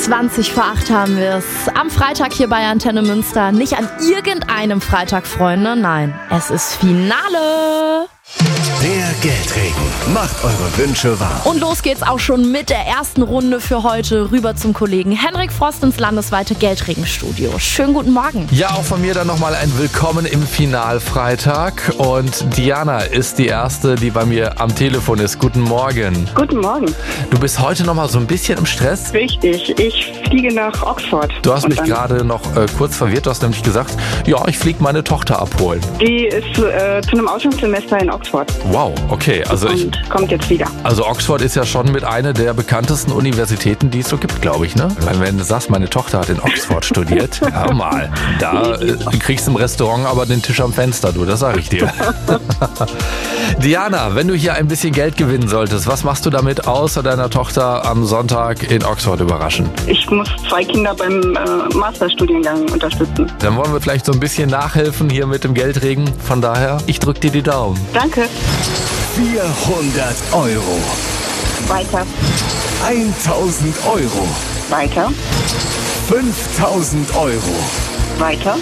20 vor 8 haben wir es. Am Freitag hier bei Antenne Münster. Nicht an irgendeinem Freitag, Freunde. Nein, es ist Finale. Der Geldregen macht eure Wünsche wahr. Und los geht's auch schon mit der ersten Runde für heute. Rüber zum Kollegen Henrik Frost ins landesweite Geldregenstudio. Schönen guten Morgen. Ja, auch von mir dann nochmal ein Willkommen im Finalfreitag. Und Diana ist die Erste, die bei mir am Telefon ist. Guten Morgen. Guten Morgen. Du bist heute nochmal so ein bisschen im Stress. Richtig, ich fliege nach Oxford. Du hast mich gerade noch kurz verwirrt. Du hast nämlich gesagt, ja, ich fliege meine Tochter abholen. Die ist zu einem Auslandssemester in Oxford. Wow, okay. Und kommt jetzt wieder. Also Oxford ist ja schon mit einer der bekanntesten Universitäten, die es so gibt, glaube ich, ne? Wenn du sagst, meine Tochter hat in Oxford studiert, hör mal, da kriegst du im Restaurant aber den Tisch am Fenster, du, das sage ich dir. Diana, wenn du hier ein bisschen Geld gewinnen solltest, was machst du damit, außer deiner Tochter am Sonntag in Oxford überraschen? Ich muss 2 Kinder beim Masterstudiengang unterstützen. Dann wollen wir vielleicht so ein bisschen nachhelfen hier mit dem Geldregen. Von daher, ich drück dir die Daumen. Danke. 400 Euro. Weiter. 1000 Euro. Weiter. 5000 Euro. Weiter.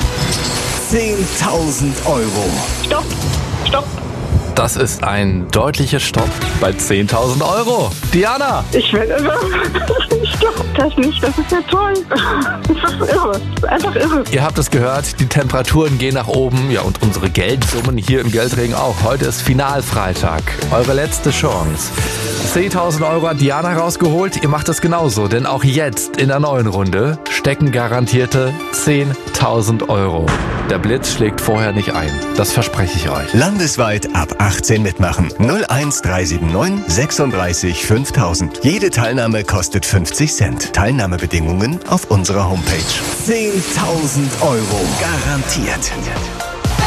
10.000 Euro. Stopp. Stopp. Das ist ein deutlicher Stopp bei 10.000 Euro. Diana! Ich will ich glaube das nicht. Das ist ja toll. Das ist irre. Das ist einfach irre. Ihr habt es gehört, die Temperaturen gehen nach oben. Ja, und unsere Geldsummen hier im Geldregen auch. Heute ist Finalfreitag. Eure letzte Chance. 10.000 Euro hat Diana rausgeholt. Ihr macht es genauso, denn auch jetzt in der neuen Runde stecken garantierte 10.000 Euro. Der Blitz schlägt vorher nicht ein. Das verspreche ich euch. Landesweit ab 18 mitmachen. 01379 36 5000. Jede Teilnahme kostet 50 Cent. Teilnahmebedingungen auf unserer Homepage. 10.000 Euro garantiert.